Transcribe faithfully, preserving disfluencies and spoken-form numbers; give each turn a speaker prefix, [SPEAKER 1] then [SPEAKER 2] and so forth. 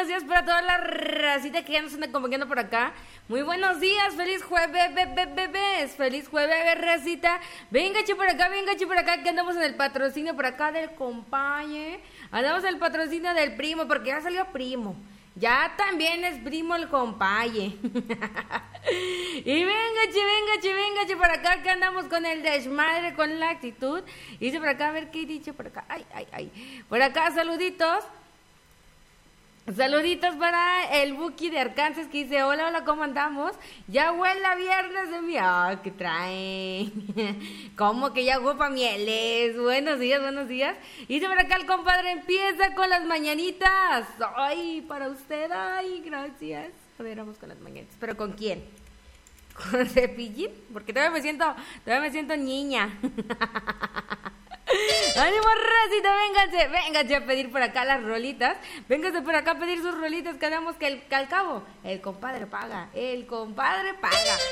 [SPEAKER 1] buenos días para toda la racita que ya nos anda acompañando por acá. Muy buenos días, feliz jueves, bebés, feliz jueves, racita. Venga, che por acá, venga, che por acá, que andamos en el patrocinio por acá del compañe. Andamos en el patrocinio del primo, porque ya salió primo. Ya también es primo el compaye. Y venga, che, venga, che, venga, che, por acá que andamos con el desmadre, con la actitud. Y dice por acá, a ver qué dice por acá. Ay, ay, ay. Por acá, saluditos. Saluditos para el Buki de Arkansas que dice, hola, hola, ¿cómo andamos? Ya huele a viernes de mi... Ah, ¿qué traen? ¿Cómo que ya huele pa' mieles? Buenos días, buenos días. Y dice por acá el compadre, empieza con las mañanitas. Ay, para usted, ay, gracias. A ver, vamos con las mañanitas. ¿Pero con quién? ¿Con Cepillín? Porque todavía me siento, todavía me siento niña. ¡Ánimo, racita! Vénganse, vénganse a pedir por acá las rolitas. Vénganse por acá a pedir sus rolitas, que hagamos que, el, que al cabo el compadre paga, el compadre paga.